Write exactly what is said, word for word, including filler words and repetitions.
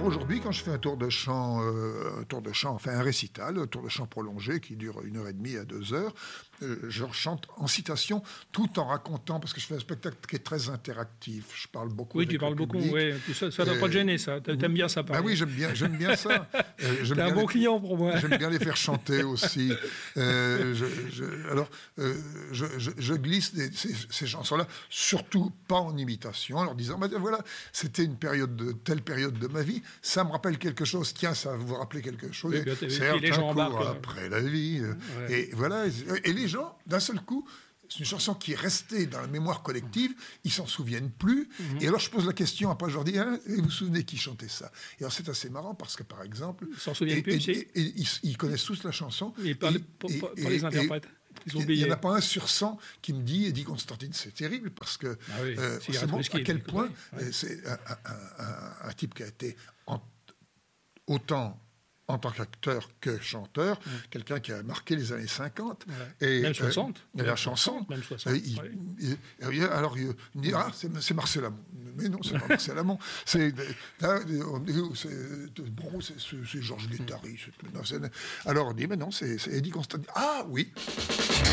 alors aujourd'hui, quand je fais un tour de chant, euh, un tour de chant, enfin un récital, un tour de chant prolongé qui dure une heure et demie à deux heures, euh, je chante en citation, tout en racontant, parce que je fais un spectacle qui est très interactif. Je parle beaucoup. Oui, tu parles beaucoup. Oui. Ça, ça ne doit pas te gêner, ça. T'aimes bien ça, parler. Ah oui, j'aime bien, j'aime bien ça. Euh, T'es un bon les, client pour moi. J'aime bien les faire chanter aussi. Euh, je, je, alors, euh, je, je, je glisse des, ces, ces chansons-là, surtout pas en imitation, en leur disant, bah, voilà, c'était une période de telle période de ma vie, ça me rappelle quelque chose. Tiens, ça va vous rappeler quelque chose. Oui, bien, c'est les gens embarquent après la vie. Ouais. Et voilà. Et les gens, d'un seul coup, c'est une chanson qui est restée dans la mémoire collective, ils s'en souviennent plus. Mm-hmm. Et alors je pose la question, après je leur dis, hein, vous vous souvenez qui chantait ça? Et alors c'est assez marrant parce que par exemple, ils s'en souviennent et, plus. Et, et, et, et ils, ils connaissent tous la chanson. Et par, et, les, pour, et, pour les interprètes. Ils ont il n'y en a pas un sur cent qui me dit, et dit Constantine, c'est terrible parce que ah oui, euh, c'est c'est bon, à quel point oui, ouais. c'est un, un, un, un type qui a été en, autant en tant qu'acteur que chanteur, mmh. quelqu'un qui a marqué les années cinquante. Ouais. Et, même soixante. Euh, la chanson. Même soixante. Euh, il, ouais. il, il, alors, il, il dit, ah, c'est, c'est Marcel Amont. Mais non, c'est pas Marcel Amont. C'est, là, c'est, bon, c'est, c'est, c'est Georges Guettari. C'est, alors, on dit, mais non, c'est, c'est Eddie Constantine. Ah, oui.